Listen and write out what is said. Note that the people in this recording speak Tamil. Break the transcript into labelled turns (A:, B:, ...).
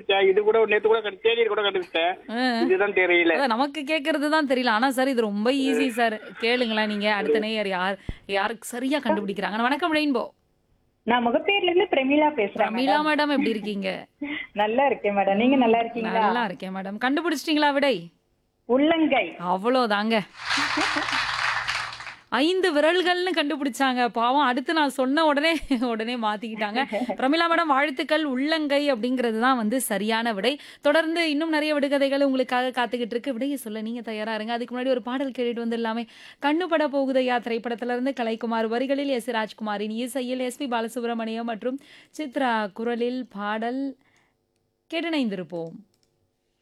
A: கண்டுபிடிச்சேன். இது கூட நேத்து கூட தேநீர் கூட கண்டுபிடிச்சேன்.
B: ஆ.
A: இதுதான் தெரியல.
B: அதான் நமக்கு கேட்கறது தான் தெரியல. ஆனா சார் இது ரொம்ப ஈஸி சார். கேளுங்களேன் நீங்க. அடுத்த நேயர் யாருக்கு சரியா கண்டுபிடிக்கிறாங்க. வணக்கம் ரெயின்போ.
C: நான் முகப்பேர்ல இருந்து பிரமிளா பேசுறேன்
B: பிரமிளா
C: மேடம்.
B: மேடம் எப்படி இருக்கீங்க?
C: நல்லா இருக்கேன் மேடம். நீங்க நல்லா இருக்கீங்களா?
B: நல்லா இருக்கேன் மேடம். கண்டுபிடிச்சிட்டீங்களா விடை?
C: உள்ளங்கை.
B: அவ்வளோதாங்க. 5 விரல்கள்னு கண்டுபிடிச்சாங்க. பாவம் அடுத்து நான் சொன்ன உடனே மாத்திக்கிட்டாங்க. பிரமிளா மேடம் வாழ்த்துக்கள். உள்ளங்கை அப்படிங்கிறது தான் வந்து சரியான விடை. தொடர்ந்து இன்னும் நிறைய விடுகதைகள் உங்களுக்காக காத்துக்கிட்டு இருக்கு. விடையை சொல்ல நீங்க தயாரா இருங்க. அதுக்கு முன்னாடி ஒரு பாடல் கேட்டுட்டு வந்துடலாமே. கண்ணுபட போகுதையா திரைப்படத்துல இருந்து கலைக்குமார் வரிகளில் எஸ் ராஜ்குமாரின் இசையில் எஸ்பி பாலசுப்ரமணியம் மற்றும் சித்ரா குரலில் பாடல் கேட்டிணைந்திருப்போம்.